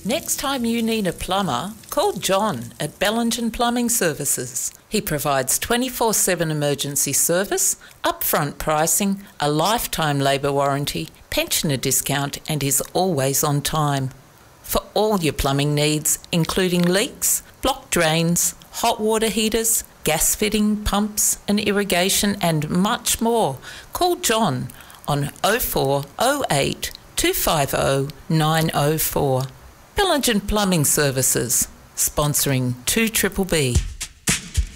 Next time you need a plumber, call John at Bellingen Plumbing Services. He provides 24/7 emergency service, upfront pricing, a lifetime labour warranty, pensioner discount, and is always on time. For all your plumbing needs, including leaks, blocked drains, hot water heaters, gas fitting, pumps and irrigation and much more, call John on 0408 250 904. Bellingen Plumbing Services, sponsoring 2BBB.